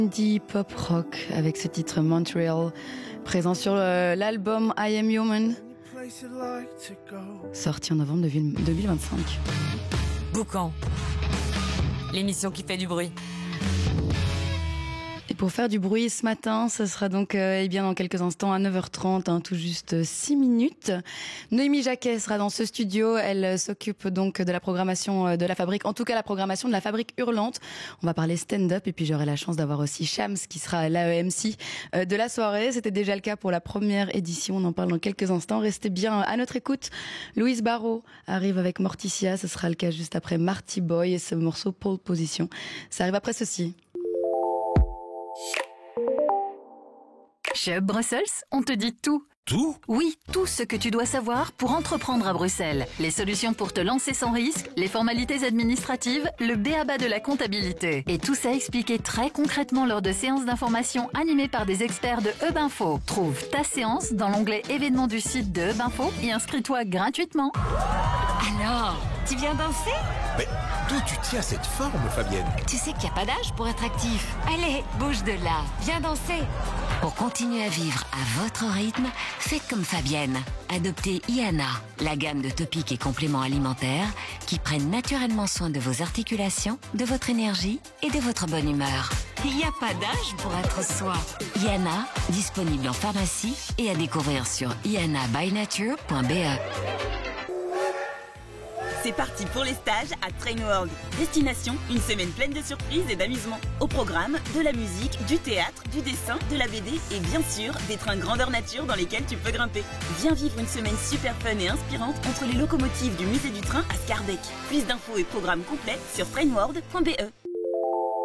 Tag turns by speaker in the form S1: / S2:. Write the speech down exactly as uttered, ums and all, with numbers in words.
S1: Indie pop rock avec ce titre Montreal, présent sur euh, l'album I Am Human, sorti en novembre deux mille vingt-cinq.
S2: Boucan, l'émission qui fait du bruit.
S1: Et pour faire du bruit ce matin, ce sera donc euh, eh bien dans quelques instants à neuf heures trente, hein, tout juste six minutes. Noémie Jacquet sera dans ce studio. Elle euh, s'occupe donc de la programmation euh, de la Fabrique, en tout cas la programmation de la Fabrique Hurlante. On va parler stand-up et puis j'aurai la chance d'avoir aussi Shams qui sera l'A E M C euh, de la soirée. C'était déjà le cas pour la première édition. On en parle dans quelques instants. Restez bien à notre écoute. Louise Barrault arrive avec Morticia. Ce sera le cas juste après Marty Boy et ce morceau Pole Position. Ça arrive après ceci.
S3: Chez Hub Brussels, on te dit tout.
S4: Tout ?
S3: Oui, tout ce que tu dois savoir pour entreprendre à Bruxelles. Les solutions pour te lancer sans risque, les formalités administratives, le b a ba de la comptabilité. Et tout ça expliqué très concrètement lors de séances d'information animées par des experts de Hub Info. Trouve ta séance dans l'onglet événements du site de Hub Info et inscris-toi gratuitement.
S2: Alors, tu viens danser ?
S4: Mais d'où tu tiens cette forme, Fabienne ?
S2: Tu sais qu'il n'y a pas d'âge pour être actif. Allez, bouge de là, viens danser.
S5: Pour continuer à vivre à votre rythme, faites comme Fabienne. Adoptez Iana, la gamme de topiques et compléments alimentaires qui prennent naturellement soin de vos articulations, de votre énergie et de votre bonne humeur.
S2: Il n'y a pas d'âge pour être soi.
S5: Iana, disponible en pharmacie et à découvrir sur iana by nature point b e.
S6: C'est parti pour les stages à Train World. Destination, une semaine pleine de surprises et d'amusement. Au programme, de la musique, du théâtre, du dessin, de la B D et bien sûr, des trains grandeur nature dans lesquels tu peux grimper. Viens vivre une semaine super fun et inspirante entre les locomotives du musée du train à Scarbeck. Plus d'infos et programmes complets sur trainworld point b e.